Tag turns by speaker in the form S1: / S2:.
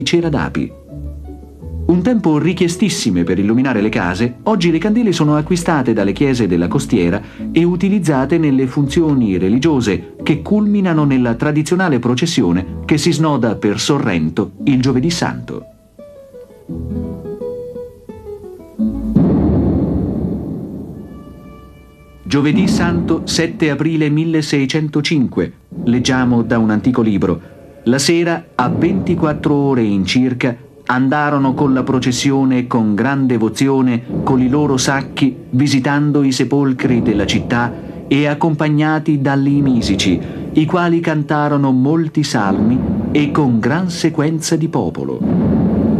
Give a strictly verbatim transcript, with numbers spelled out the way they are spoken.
S1: cera d'api. Un tempo richiestissime per illuminare le case, oggi le candele sono acquistate dalle chiese della costiera e utilizzate nelle funzioni religiose che culminano nella tradizionale processione che si snoda per Sorrento il Giovedì Santo. Giovedì Santo sette aprile milleseicentocinque, leggiamo da un antico libro. La sera, a ventiquattro ore in circa, andarono con la processione con gran devozione con i loro sacchi, visitando i sepolcri della città e accompagnati dagli misici, i quali cantarono molti salmi e con gran sequenza di popolo.